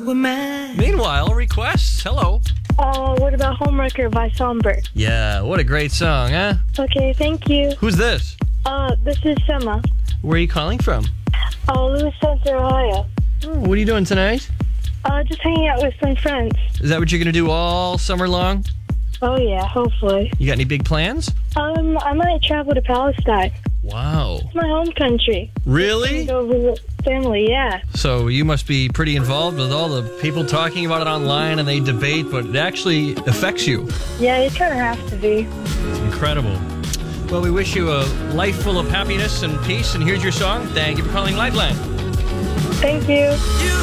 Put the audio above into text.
were mine. Meanwhile, requests. Hello. What about Homewrecker by Songbird? Yeah, what a great song, huh? Okay, thank you. Who's this? This is Summer. Where are you calling from? Louis Center, Ohio. Oh, what are you doing tonight? Just hanging out with some friends. Is that what you're going to do all summer long? Oh, yeah, hopefully. You got any big plans? I might travel to Palestine. Wow. It's my home country. Really? Go visit family, yeah. So you must be pretty involved with all the people talking about it online and they debate, but it actually affects you. Yeah, you kind of have to be. Incredible. Well, we wish you a life full of happiness and peace, and here's your song. Thank you for calling Lifeline. Thank you. You